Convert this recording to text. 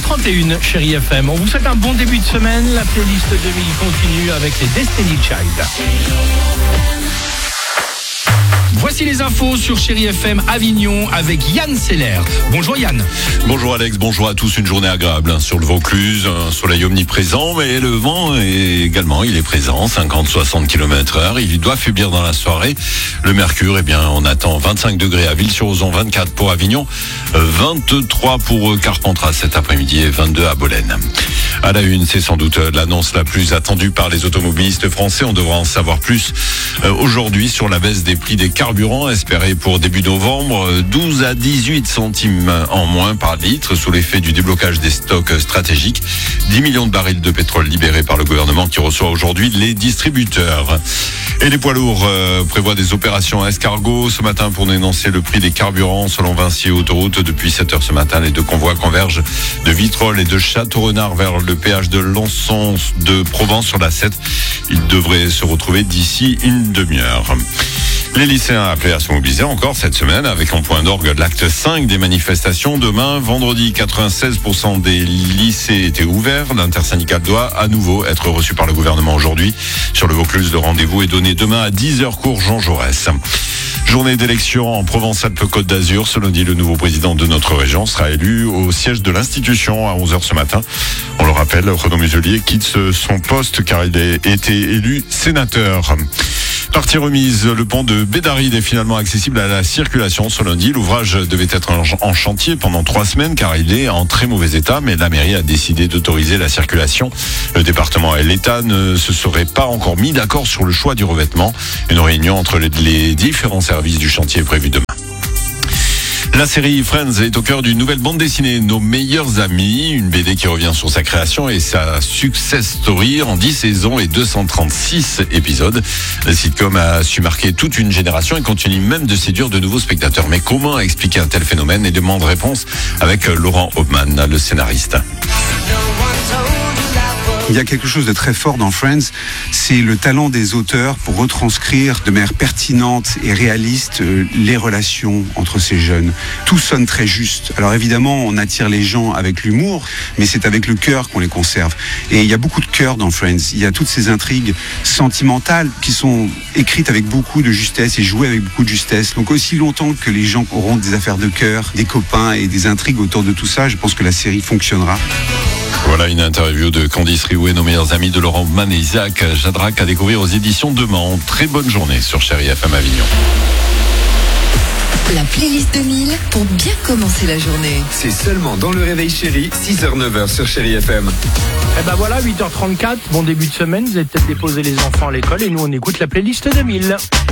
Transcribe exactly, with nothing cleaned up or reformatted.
trente et un, chérie F M. On vous souhaite un bon début de semaine. La playlist deux mille continue avec les Destiny Child. Voici les infos sur Chérie F M Avignon avec Yann Seller. Bonjour Yann. Bonjour Alex, bonjour à tous. Une journée agréable sur le Vaucluse, un soleil omniprésent, mais le vent est également, il est présent, cinquante à soixante kilomètres heure. Il doit faiblir dans la soirée. Le mercure, eh bien, on attend vingt-cinq degrés à Ville-sur-Ozon, vingt-quatre pour Avignon, vingt-trois pour Carpentras cet après-midi et vingt-deux à Bolène. À la une, c'est sans doute l'annonce la plus attendue par les automobilistes français. On devra en savoir plus aujourd'hui sur la baisse des prix des carburants espérés pour début novembre. douze à dix-huit centimes en moins par litre sous l'effet du déblocage des stocks stratégiques. dix millions de barils de pétrole libérés par le gouvernement qui reçoit aujourd'hui les distributeurs. Et les poids lourds euh, prévoient des opérations escargot ce matin pour dénoncer le prix des carburants selon Vinci Autoroute. Depuis sept heures ce matin, les deux convois convergent de Vitrolles et de Château-Renard vers le péage de Lançon de Provence sur la sept. Ils devraient se retrouver d'ici une demi-heure. Les lycéens appelés à se mobiliser encore cette semaine avec en point d'orgue l'acte cinq des manifestations. Demain, vendredi, quatre-vingt-seize pour cent des lycées étaient ouverts. L'intersyndicale doit à nouveau être reçu par le gouvernement aujourd'hui. Sur le Vaucluse, le rendez-vous est donné demain à dix heures cours Jean Jaurès. Journée d'élection en Provence-Alpes-Côte d'Azur. Ce lundi, le nouveau président de notre région sera élu au siège de l'institution à onze heures ce matin. On le rappelle, Renaud Muselier quitte son poste car il a été élu sénateur. Partie remise, le pont de Bédaride est finalement accessible à la circulation ce lundi. L'ouvrage devait être en chantier pendant trois semaines car il est en très mauvais état, mais la mairie a décidé d'autoriser la circulation. Le département et l'État ne se seraient pas encore mis d'accord sur le choix du revêtement. Une réunion entre les différents services du chantier est prévue demain. La série Friends est au cœur d'une nouvelle bande dessinée, Nos meilleurs amis, une B D qui revient sur sa création et sa success story en dix saisons et deux cent trente-six épisodes. Le sitcom a su marquer toute une génération et continue même de séduire de nouveaux spectateurs. Mais comment expliquer un tel phénomène et demande réponse avec Laurent Hopman, le scénariste. Il y a quelque chose de très fort dans Friends, c'est le talent des auteurs pour retranscrire de manière pertinente et réaliste les relations entre ces jeunes. Tout sonne très juste. Alors évidemment, on attire les gens avec l'humour, mais c'est avec le cœur qu'on les conserve. Et il y a beaucoup de cœur dans Friends. Il y a toutes ces intrigues sentimentales qui sont écrites avec beaucoup de justesse et jouées avec beaucoup de justesse. Donc aussi longtemps que les gens auront des affaires de cœur, des copains et des intrigues autour de tout ça, je pense que la série fonctionnera. Voilà une interview de Candice Riouet, Nos meilleurs amis de Laurent Hopman et Isaac Jadrac à découvrir aux éditions Demain. Très bonne journée sur Chérie F M Avignon. La playlist deux mille pour bien commencer la journée. C'est seulement dans le réveil chéri, six heures neuf heures sur Chérie F M. Et ben voilà, huit heures trente-quatre, bon début de semaine. Vous avez peut-être déposé les enfants à l'école et nous on écoute la playlist deux mille.